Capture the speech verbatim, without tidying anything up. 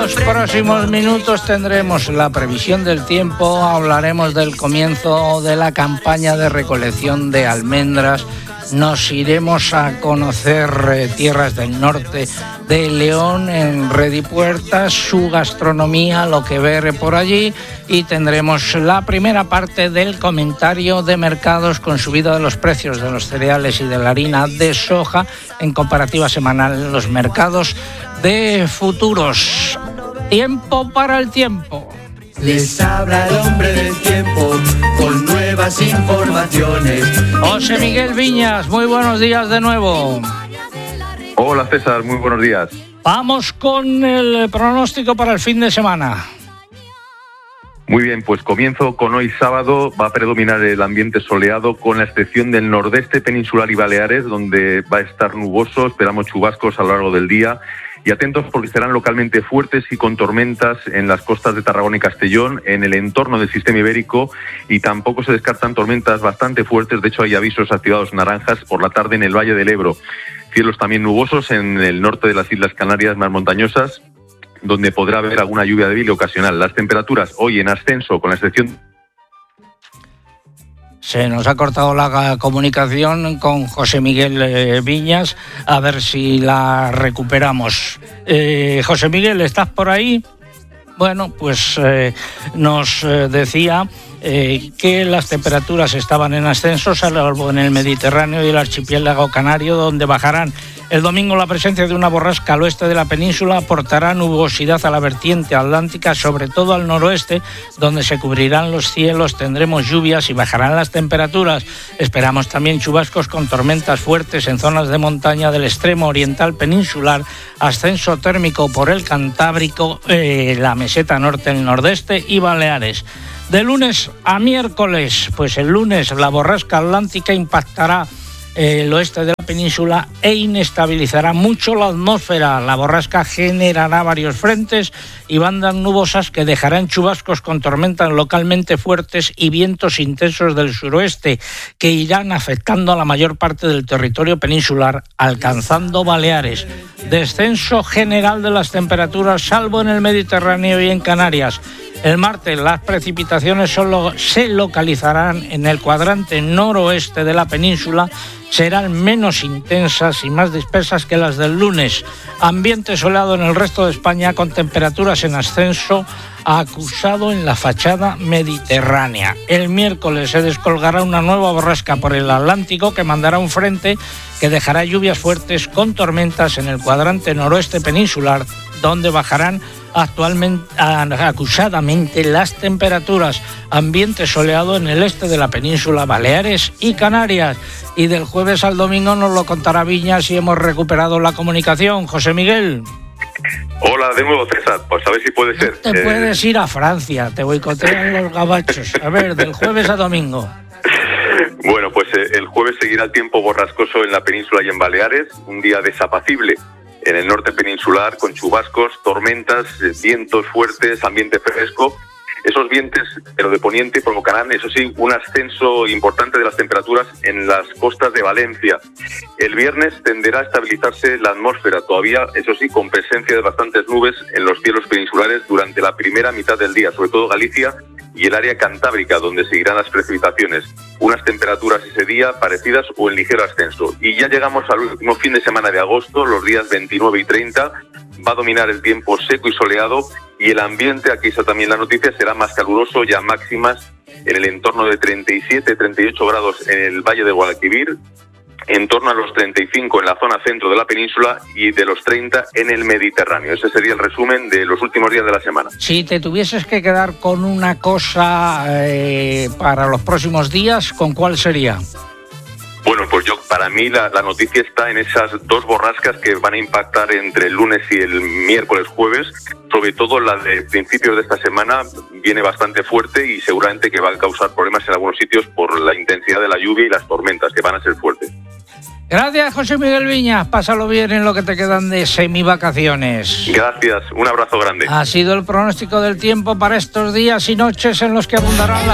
los próximos minutos tendremos la previsión del tiempo, hablaremos del comienzo de la campaña de recolección de almendras, nos iremos a conocer eh, tierras del norte de León en Redipuertas, su gastronomía, lo que ver por allí, y tendremos la primera parte del comentario de mercados con subida de los precios de los cereales y de la harina de soja en comparativa semanal en los mercados de futuros. Tiempo para el tiempo. Les habla el hombre del tiempo con nuevas informaciones. José Miguel Viñas, muy buenos días de nuevo. Hola César, muy buenos días. Vamos con el pronóstico para el fin de semana. Muy bien, pues comienzo con hoy sábado. Va a predominar el ambiente soleado con la excepción del nordeste peninsular y Baleares, donde va a estar nuboso. Esperamos chubascos a lo largo del día. Y atentos porque serán localmente fuertes y con tormentas en las costas de Tarragona y Castellón, en el entorno del sistema ibérico, y tampoco se descartan tormentas bastante fuertes. De hecho, hay avisos activados naranjas por la tarde en el Valle del Ebro. Cielos también nubosos en el norte de las Islas Canarias más montañosas, donde podrá haber alguna lluvia débil ocasional. Las temperaturas hoy en ascenso, con la excepción... Se nos ha cortado la comunicación con José Miguel eh, Viñas, a ver si la recuperamos. Eh, José Miguel, ¿estás por ahí? Bueno, pues eh, nos eh, decía eh, que las temperaturas estaban en ascenso, salvo en el Mediterráneo y el archipiélago canario, donde bajarán. El domingo la presencia de una borrasca al oeste de la península aportará nubosidad a la vertiente atlántica, sobre todo al noroeste, donde se cubrirán los cielos, tendremos lluvias y bajarán las temperaturas. Esperamos también chubascos con tormentas fuertes en zonas de montaña del extremo oriental peninsular, ascenso térmico por el Cantábrico, eh, la meseta norte, el nordeste y Baleares. De lunes a miércoles, pues el lunes la borrasca atlántica impactará el oeste de la península e inestabilizará mucho la atmósfera. La borrasca generará varios frentes y bandas nubosas que dejarán chubascos con tormentas localmente fuertes y vientos intensos del suroeste que irán afectando a la mayor parte del territorio peninsular, alcanzando Baleares. Descenso general de las temperaturas, salvo en el Mediterráneo y en Canarias. El martes las precipitaciones solo se localizarán en el cuadrante noroeste de la península, serán menos intensas y más dispersas que las del lunes. Ambiente soleado en el resto de España con temperaturas en ascenso acusado en la fachada mediterránea. El miércoles se descolgará una nueva borrasca por el Atlántico que mandará un frente que dejará lluvias fuertes con tormentas en el cuadrante noroeste peninsular, donde bajarán actualmente acusadamente las temperaturas. Ambiente soleado en el este de la península, Baleares y Canarias. Y del jueves al domingo nos lo contará Viñas si hemos recuperado la comunicación. José Miguel. Hola de nuevo, César. Pues a ver si puede ser. Te eh... puedes ir a Francia, te boicotean los gabachos. A ver, del jueves a domingo. Bueno, pues eh, el jueves seguirá el tiempo borrascoso en la península y en Baleares, un día desapacible en el norte peninsular, con chubascos, tormentas, vientos fuertes, ambiente fresco. Esos vientos, pero de poniente, provocarán, eso sí, un ascenso importante de las temperaturas en las costas de Valencia. El viernes tenderá a estabilizarse la atmósfera, todavía, eso sí, con presencia de bastantes nubes en los cielos peninsulares durante la primera mitad del día, sobre todo Galicia y el área cantábrica, donde seguirán las precipitaciones. Unas temperaturas ese día parecidas o en ligero ascenso. Y ya llegamos al último fin de semana de agosto, los días veintinueve y treinta. Va a dominar el tiempo seco y soleado y el ambiente, aquí está también la noticia, será más caluroso, ya máximas en el entorno de treinta y siete, treinta y ocho grados en el Valle de Guadalquivir, en torno a los treinta y cinco en la zona centro de la península y de los treinta en el Mediterráneo. Ese sería el resumen de los últimos días de la semana. Si te tuvieses que quedar con una cosa eh, para los próximos días, ¿con cuál sería? Bueno, pues yo, para mí la, la noticia está en esas dos borrascas que van a impactar entre el lunes y el miércoles jueves. Sobre todo la de principios de esta semana viene bastante fuerte y seguramente que va a causar problemas en algunos sitios por la intensidad de la lluvia y las tormentas que van a ser fuertes. Gracias, José Miguel Viñas. Pásalo bien en lo que te quedan de semivacaciones. Gracias, un abrazo grande. Ha sido el pronóstico del tiempo para estos días y noches en los que abundarán las